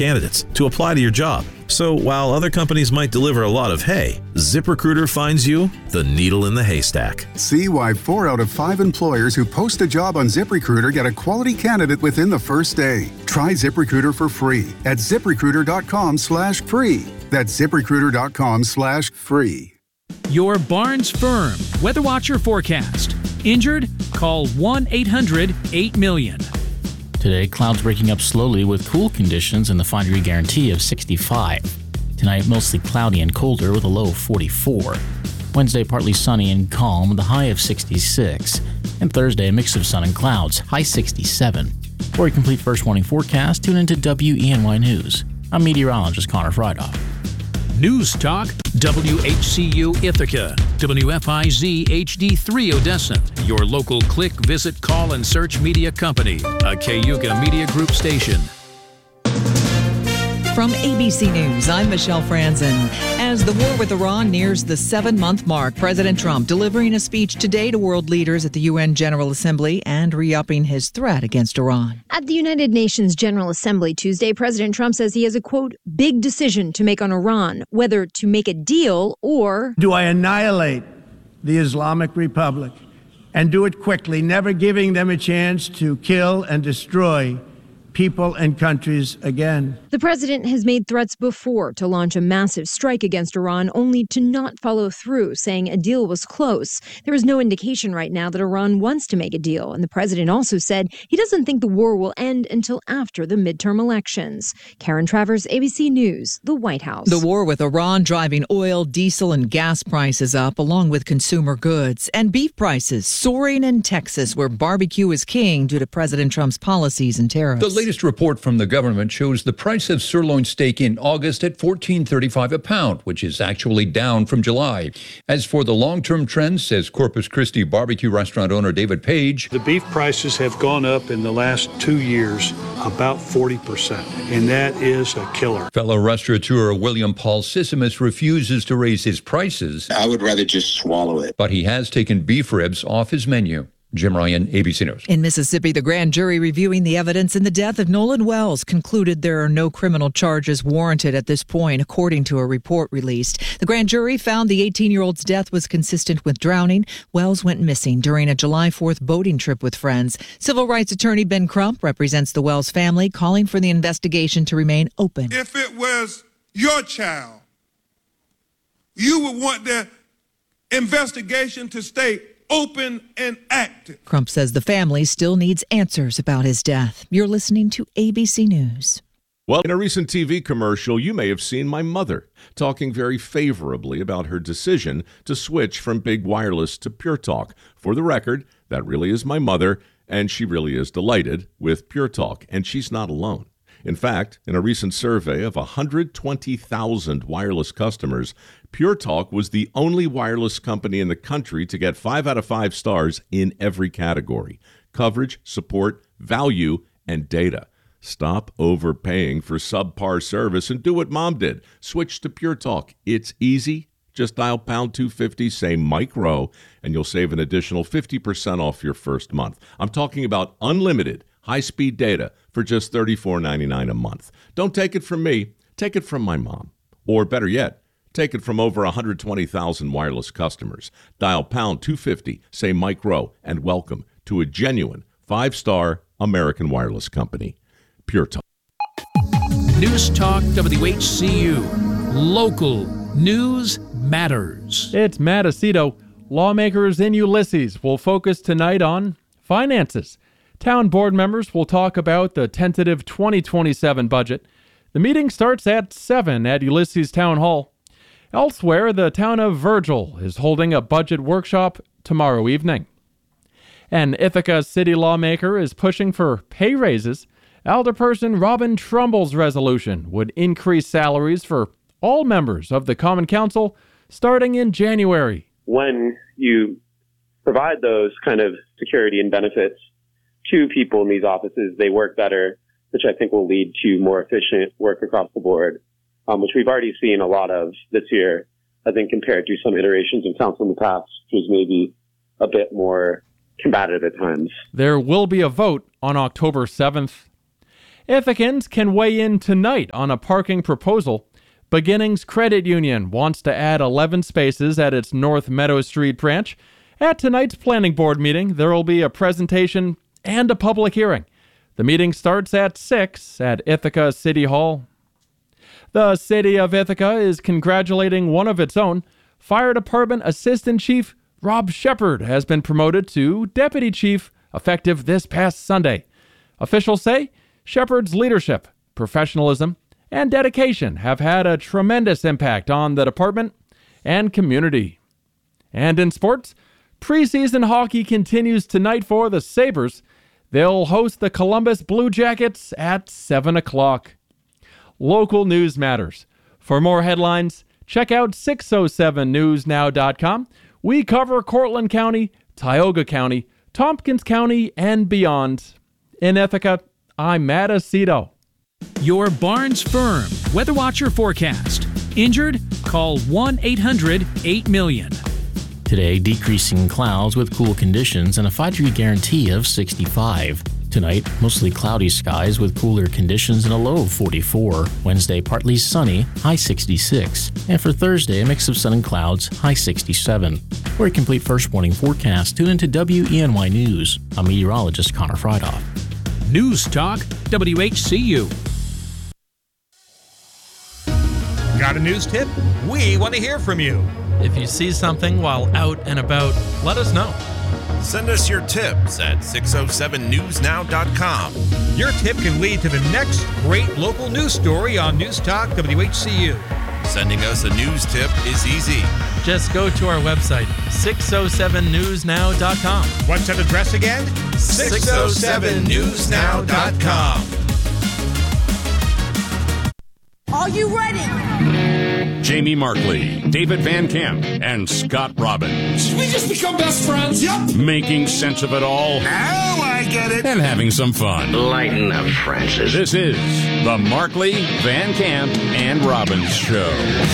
candidates to apply to your job. So while other companies might deliver a lot of hay, ZipRecruiter finds you the needle in the haystack. See why 4 out of 5 employers who post a job on ZipRecruiter get a quality candidate within the first day. Try ZipRecruiter for free at ZipRecruiter.com/free. That's ZipRecruiter.com/free. Your Barnes Firm Weather Watcher forecast. Injured? Call 1-800-8-million. Today, clouds breaking up slowly with cool conditions and the 5-degree guarantee of 65. Tonight, mostly cloudy and colder with a low of 44. Wednesday, partly sunny and calm with a high of 66. And Thursday, a mix of sun and clouds, high 67. For a complete first warning forecast, tune into WENY News. I'm meteorologist Connor Frydoff. News Talk, WHCU Ithaca, WFIZ HD3 Odessa, your local click, visit, call, and search media company, a Cayuga Media Group station. From ABC News, I'm Michelle Franzen. As the war with Iran nears the 7-month mark, President Trump delivering a speech today to world leaders at the UN General Assembly and re-upping his threat against Iran. At the United Nations General Assembly Tuesday, President Trump says he has a, quote, big decision to make on Iran, whether to make a deal or... Do I annihilate the Islamic Republic and do it quickly, never giving them a chance to kill and destroy people and countries again? The president has made threats before to launch a massive strike against Iran, only to not follow through, saying a deal was close. There is no indication right now that Iran wants to make a deal, and the president also said he doesn't think the war will end until after the midterm elections. Karen Travers, ABC News, the White House. The war with Iran driving oil, diesel, and gas prices up, along with consumer goods, and beef prices soaring in Texas, where barbecue is king due to President Trump's policies and tariffs. The latest report from the government shows the price of sirloin steak in August at $14.35 a pound, which is actually down from July. As for the long-term trends, says Corpus Christi barbecue restaurant owner David Page, the beef prices have gone up in the last 2 years about 40%, and that is a killer. Fellow restaurateur William Paul Sissimus refuses to raise his prices. I would rather just swallow it. But he has taken beef ribs off his menu. Jim Ryan, ABC News. In Mississippi, the grand jury reviewing the evidence in the death of Nolan Wells concluded there are no criminal charges warranted at this point, according to a report released. The grand jury found the 18-year-old's death was consistent with drowning. Wells went missing during a July 4th boating trip with friends. Civil rights attorney Ben Crump represents the Wells family, calling for the investigation to remain open. If it was your child, you would want the investigation to stay open and active. Crump says the family still needs answers about his death. You're listening to ABC News. Well, in a recent TV commercial, you may have seen my mother talking very favorably about her decision to switch from Big Wireless to Pure Talk. For the record, that really is my mother, and she really is delighted with Pure Talk, and she's not alone. In fact, in a recent survey of 120,000 wireless customers, Pure Talk was the only wireless company in the country to get 5 out of 5 stars in every category: coverage, support, value, and data. Stop overpaying for subpar service and do what Mom did. Switch to Pure Talk. It's easy. Just dial pound 250, say Mike Rowe, and you'll save an additional 50% off your first month. I'm talking about unlimited high-speed data for just $34.99 a month. Don't take it from me. Take it from my mom. Or better yet, take it from over 120,000 wireless customers. Dial pound 250, say Mike Rowe, and welcome to a genuine 5-star American wireless company. Pure Talk. News Talk WHCU. Local news matters. It's Matt Aceto. Lawmakers in Ulysses will focus tonight on finances. Town board members will talk about the tentative 2027 budget. The meeting starts at 7 at Ulysses Town Hall. Elsewhere, the town of Virgil is holding a budget workshop tomorrow evening. An Ithaca city lawmaker is pushing for pay raises. Alderperson Robin Trumbull's resolution would increase salaries for all members of the Common Council starting in January. When you provide those kind of security and benefits to people in these offices, they work better, which I think will lead to more efficient work across the board, which we've already seen a lot of this year, I think, compared to some iterations of council in the past, which was maybe a bit more combative at times. There will be a vote on October 7th. Ithacans can weigh in tonight on a parking proposal. Beginnings Credit Union wants to add 11 spaces at its North Meadow Street branch. At tonight's planning board meeting, there will be a presentation and a public hearing. The meeting starts at 6 at Ithaca City Hall. The city of Ithaca is congratulating one of its own. Fire Department Assistant Chief Rob Shepard has been promoted to Deputy Chief effective this past Sunday. Officials say Shepard's leadership, professionalism, and dedication have had a tremendous impact on the department and community. And in sports, preseason hockey continues tonight for the Sabres. They'll host the Columbus Blue Jackets at 7 o'clock. Local news matters. For more headlines, check out 607newsnow.com. We cover Cortland County, Tioga County, Tompkins County, and beyond. In Ithaca, I'm Matt Aceto. Your Barnes Firm Weather Watcher forecast. Injured? Call 1-800-8-million. Today, decreasing clouds with cool conditions and a 5-degree guarantee of 65. Tonight, mostly cloudy skies with cooler conditions and a low of 44. Wednesday, partly sunny, high 66. And for Thursday, a mix of sun and clouds, high 67. For a complete first warning forecast, tune into WENY News. I'm meteorologist Connor Frydoff. News Talk, WHCU. Got a news tip? We want to hear from you. If you see something while out and about, let us know. Send us your tips at 607newsnow.com. Your tip can lead to the next great local news story on News Talk WHCU. Sending us a news tip is easy. Just go to our website, 607newsnow.com. What's that address again? 607newsnow.com. Are you ready? Jamie Markley, David Van Camp, and Scott Robbins. Did we just become best friends? Yep. Making sense of it all. Now I get it. And having some fun. Lighten up, Francis. This is the Markley, Van Camp, and Robbins Show.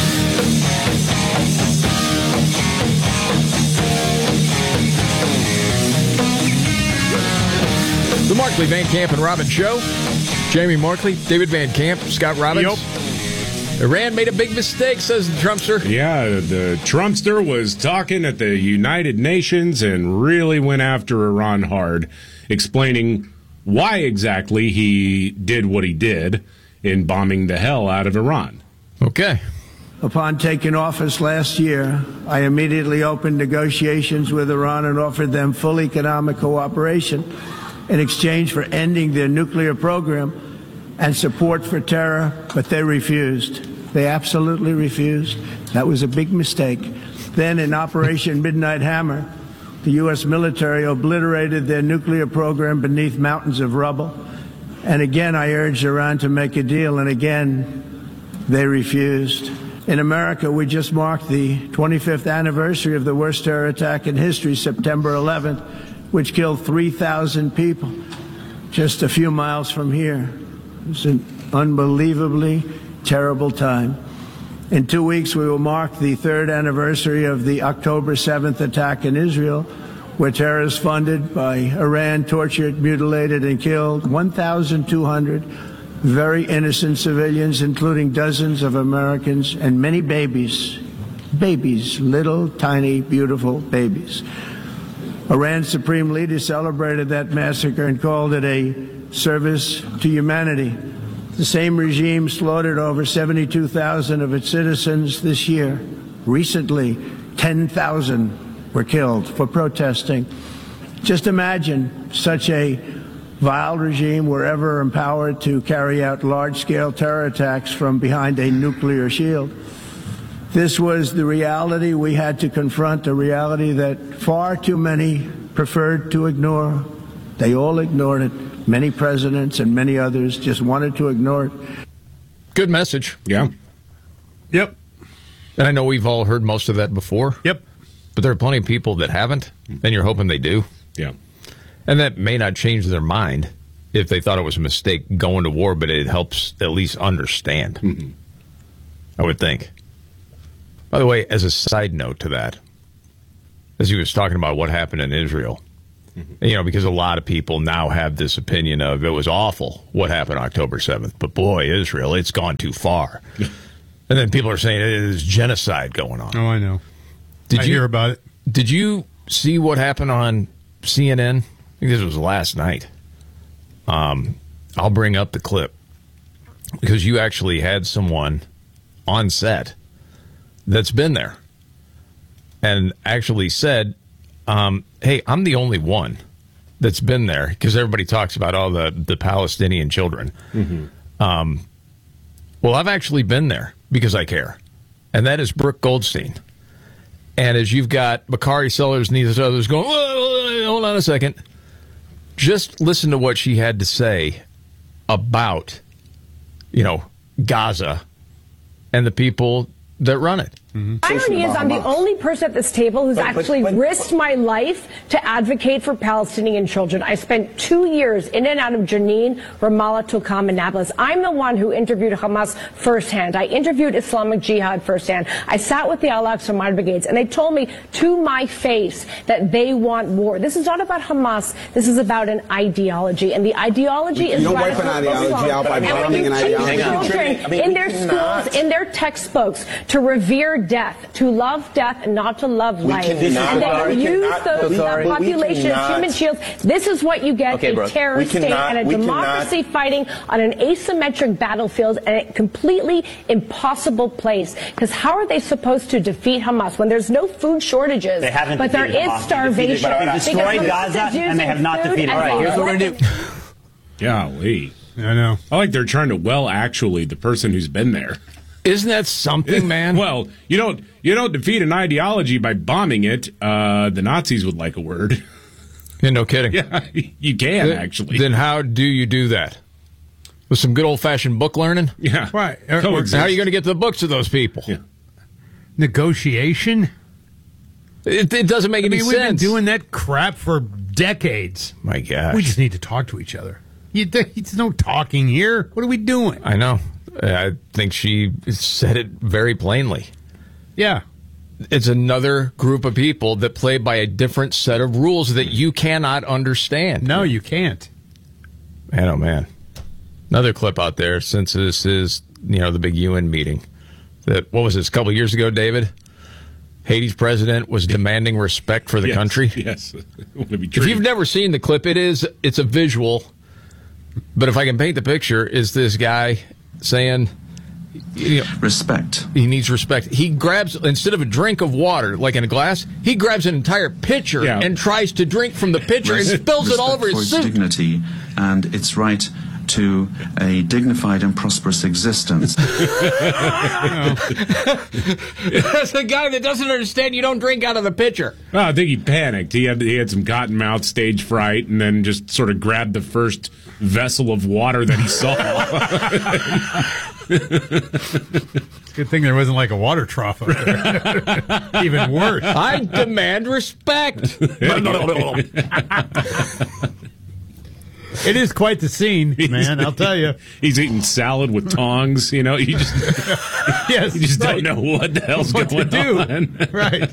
The Markley, Van Camp, and Robbins Show. Jamie Markley, David Van Camp, Scott Robbins. Yep. Iran made a big mistake, says the Trumpster. Yeah, the Trumpster was talking at the United Nations and really went after Iran hard, explaining why exactly he did what he did in bombing the hell out of Iran. Okay. Upon taking office last year, I immediately opened negotiations with Iran and offered them full economic cooperation in exchange for ending their nuclear program and support for terror, but they refused. They absolutely refused. That was a big mistake. Then in Operation Midnight Hammer, the U.S. military obliterated their nuclear program beneath mountains of rubble. And again, I urged Iran to make a deal, and again, they refused. In America, we just marked the 25th anniversary of the worst terror attack in history, September 11th, which killed 3,000 people just a few miles from here. It's an unbelievably terrible time. In 2 weeks, we will mark the 3rd anniversary of the October 7th attack in Israel, where terrorists funded by Iran tortured, mutilated, and killed 1,200 very innocent civilians, including dozens of Americans and many babies. Babies, little, tiny, beautiful babies. Iran's supreme leader celebrated that massacre and called it a service to humanity. The same regime slaughtered over 72,000 of its citizens this year. Recently, 10,000 were killed for protesting. Just imagine such a vile regime were ever empowered to carry out large-scale terror attacks from behind a nuclear shield. This was the reality we had to confront, a reality that far too many preferred to ignore. They all ignored it. Many presidents and many others just wanted to ignore it. Good message. Yeah. Yep. And I know we've all heard most of that before. Yep. But there are plenty of people that haven't, and you're hoping they do. Yeah. And that may not change their mind if they thought it was a mistake going to war, but it helps at least understand. Mm-hmm. I would think. By the way, as a side note to that, as he was talking about what happened in Israel, You know, because a lot of people now have this opinion of it was awful what happened October 7th. But boy, Israel, it's gone too far. And then people are saying it is genocide going on. Oh, I know. I hear about it. Did you see what happened on CNN? I think this was last night. I'll bring up the clip because you actually had someone on set that's been there and actually said, hey, I'm the only one that's been there, because everybody talks about all the Palestinian children. Well, I've actually been there because I care. And that is Brooke Goldstein. And as you've got Bakari Sellers and these others going, whoa, hold on a second. Just listen to what she had to say about, Gaza and the people that run it. Irony is I'm the only person at this table who's actually risked my life to advocate for Palestinian children. I spent 2 years in and out of Jenin, Ramallah, Tulkarm, and Nablus. I'm the one who interviewed Hamas firsthand. I interviewed Islamic Jihad firsthand. I sat with the Al-Aqsa Martyr Brigades, and they told me to my face that they want war. This is not about Hamas. This is about an ideology, and the ideology is radical Islam. And when you teach children in their schools, in their textbooks, to revere death, to love death and not to love life, and then use those population as human shields, this is what you get: a terrorist state and a democracy fighting on an asymmetric battlefield and a completely impossible place. Because how are they supposed to defeat Hamas when there's no food shortages, but there is starvation? They destroyed Gaza and they have not defeated. All right, here's what we're going to do. Golly. I know. I like they're trying to actually the person who's been there. Isn't that something, man? Well, you don't defeat an ideology by bombing it. The Nazis would like a word. Yeah, no kidding. Yeah, you can actually. Then how do you do that? With some good old-fashioned book learning? Yeah. Right. How are you going to get the books to those people? Yeah. Negotiation? It doesn't make any sense. We've been doing that crap for decades. My gosh. We just need to talk to each other. There's no talking here. What are we doing? I know. I think she said it very plainly. Yeah. It's another group of people that play by a different set of rules that you cannot understand. No, you can't. Man, oh, man. Another clip out there, since this is, the big UN meeting. What was this, a couple of years ago, David? Haiti's president was demanding respect for the country. Yes. If you've never seen the clip, it's a visual. But if I can paint the picture, is this guy saying respect. He needs respect. He grabs, instead of a drink of water, like in a glass, he grabs an entire pitcher and tries to drink from the pitcher and spills it all over his suit. Dignity and its right to a dignified and prosperous existence. That's a guy that doesn't understand you don't drink out of the pitcher. Well, I think he panicked. He had some cottonmouth stage fright and then just sort of grabbed the first vessel of water that he saw. Good thing there wasn't like a water trough up there. Even worse. I demand respect. It is quite the scene, man, I'll tell you. He's eating salad with tongs, You just don't know what the hell's going on. Right.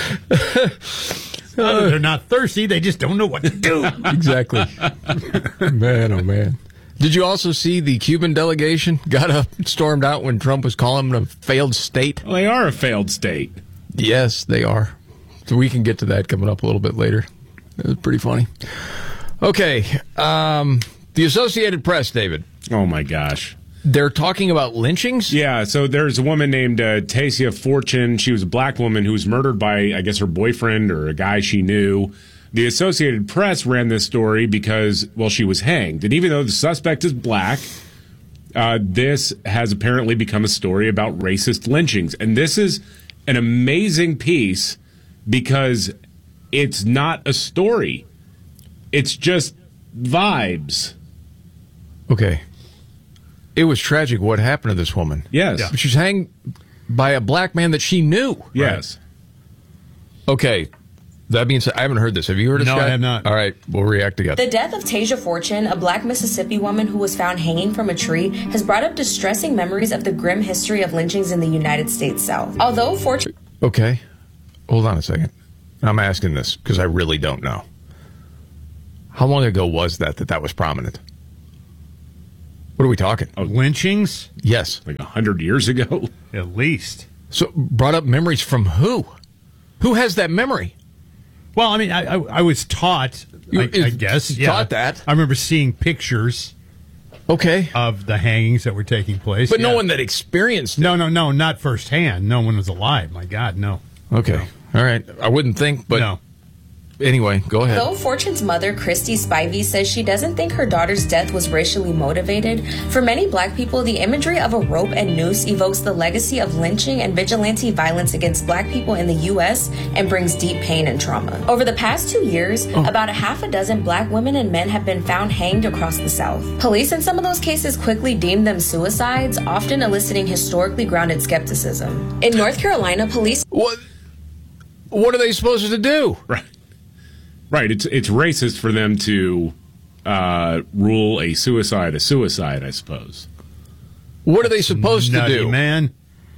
They're not thirsty, they just don't know what to do. Exactly. Man, oh man. Did you also see the Cuban delegation got up and stormed out when Trump was calling them a failed state? Well, they are a failed state. Yes, they are. So we can get to that coming up a little bit later. It was pretty funny. Okay, the Associated Press, David. Oh, my gosh. They're talking about lynchings? Yeah, so there's a woman named Tasia Fortune. She was a black woman who was murdered by, I guess, her boyfriend or a guy she knew. The Associated Press ran this story because, she was hanged. And even though the suspect is black, this has apparently become a story about racist lynchings. And this is an amazing piece because it's not a story. It's just vibes. Okay. It was tragic what happened to this woman. Yes. Yeah. She was hanged by a black man that she knew. Yes. Right. Okay. That being said, I haven't heard this. Have you heard it, No, Scott? I have not. All right. We'll react together. The death of Tasia Fortune, a black Mississippi woman who was found hanging from a tree, has brought up distressing memories of the grim history of lynchings in the United States South. Although Fortune... Okay. Hold on a second. I'm asking this because I really don't know. How long ago was that was prominent? What are we talking? Lynchings? Yes. Like 100 years ago? At least. So brought up memories from who? Who has that memory? Well, I mean, I was taught, I guess. Taught that. I remember seeing pictures of the hangings that were taking place. But no one that experienced it. No, not firsthand. No one was alive. My God, no. Okay. All right. I wouldn't think, but no. Anyway, go ahead. Though Fortune's mother, Christy Spivey, says she doesn't think her daughter's death was racially motivated, for many black people, the imagery of a rope and noose evokes the legacy of lynching and vigilante violence against black people in the U.S. and brings deep pain and trauma. Over the past 2 years, about a half a dozen black women and men have been found hanged across the South. Police in some of those cases quickly deemed them suicides, often eliciting historically grounded skepticism. In North Carolina, police... What are they supposed to do? Right. It's racist for them to rule a suicide, I suppose. What are they supposed to do? Man.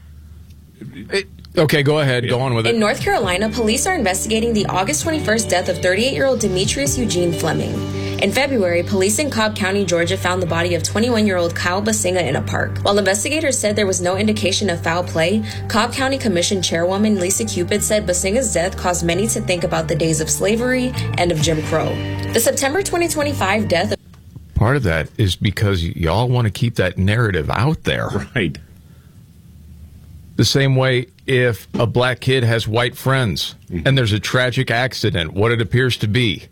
Okay, go ahead. Go on with it. In North Carolina, police are investigating the August 21st death of 38-year-old Demetrius Eugene Fleming. In February, police in Cobb County, Georgia found the body of 21-year-old Kyle Basinga in a park. While investigators said there was no indication of foul play, Cobb County Commission Chairwoman Lisa Cupid said Basinga's death caused many to think about the days of slavery and of Jim Crow. The September 2025 death... Part of that is because y'all want to keep that narrative out there. Right. The same way if a black kid has white friends and there's a tragic accident, what it appears to be.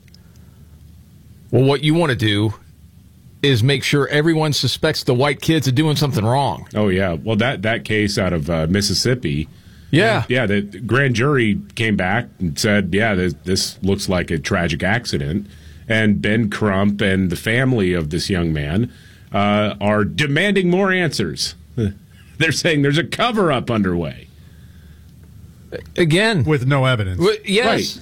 Well, what you want to do is make sure everyone suspects the white kids of doing something wrong. Oh, yeah. Well, that case out of Mississippi. Yeah. Yeah, the grand jury came back and said, yeah, this looks like a tragic accident. And Ben Crump and the family of this young man are demanding more answers. They're saying there's a cover-up underway. Again. With no evidence. Yes. Right.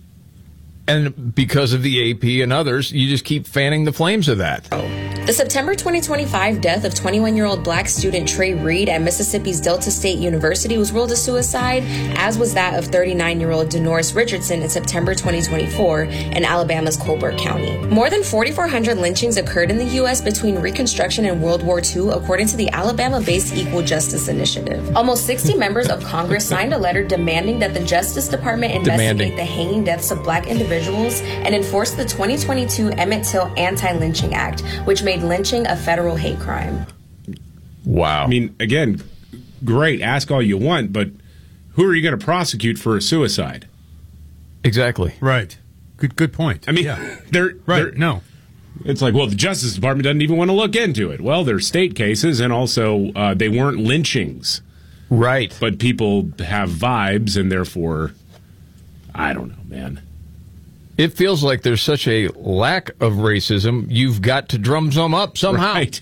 And because of the AP and others, you just keep fanning the flames of that. The September 2025 death of 21-year-old black student Trey Reed at Mississippi's Delta State University was ruled a suicide, as was that of 39-year-old Denoris Richardson in September 2024 in Alabama's Colbert County. More than 4,400 lynchings occurred in the U.S. between Reconstruction and World War II, according to the Alabama-based Equal Justice Initiative. Almost 60 members of Congress signed a letter demanding that the Justice Department investigate the hanging deaths of black individuals and enforce the 2022 Emmett Till Anti-Lynching Act, which made lynching a federal hate crime. Wow. I mean, again, great, ask all you want, but who are you going to prosecute for a suicide? Exactly. Right. Good point. I mean, no. It's like, well, the Justice Department doesn't even want to look into it. Well, they're state cases, and also they weren't lynchings. Right. But people have vibes, and therefore, I don't know, man. It feels like there's such a lack of racism, you've got to drum some up somehow. Right.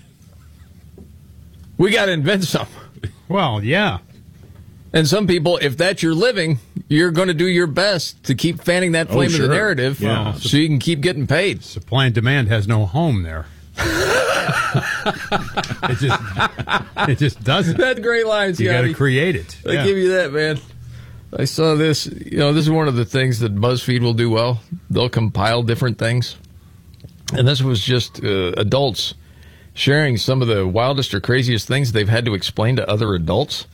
We got to invent some. Well, yeah. And some people, if that's your living, you're going to do your best to keep fanning that flame of the narrative so you can keep getting paid. Supply and demand has no home there. It just doesn't. That's great lines, you got to create it. I give you that, man. I saw this. This is one of the things that BuzzFeed will do well. They'll compile different things. And this was just adults sharing some of the wildest or craziest things they've had to explain to other adults.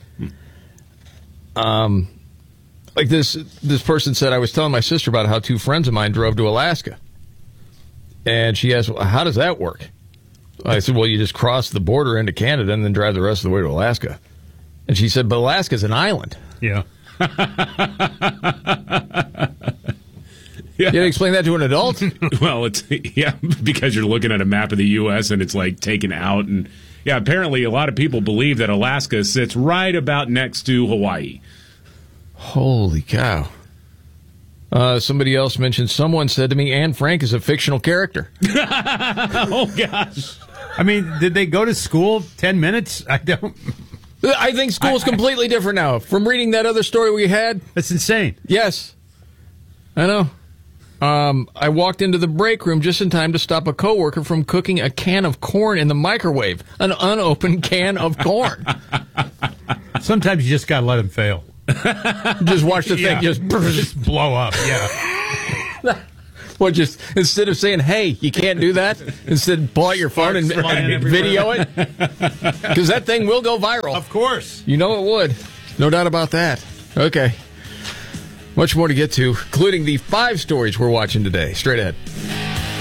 Like this person said, I was telling my sister about how two friends of mine drove to Alaska. And she asked, well, how does that work? I said, well, you just cross the border into Canada and then drive the rest of the way to Alaska. And she said, but Alaska's an island. Yeah. You gotta explain that to an adult? Well, it's because you're looking at a map of the U.S. and it's like taken out. And apparently a lot of people believe that Alaska sits right about next to Hawaii. Holy cow. Somebody else mentioned, someone said to me, Anne Frank is a fictional character. Oh, gosh. I mean, did they go to school 10 minutes? I don't... I think school's completely different now. From reading that other story we had. That's insane. Yes. I know. I walked into the break room just in time to stop a coworker from cooking a can of corn in the microwave. An unopened can of corn. Sometimes you just got to let them fail. Just watch the thing just blow up. Yeah. What, just instead of saying, hey, you can't do that, instead pull out your phone and video it? Because that thing will go viral. Of course. You know it would. No doubt about that. Okay. Much more to get to, including the 5 stories we're watching today. Straight ahead.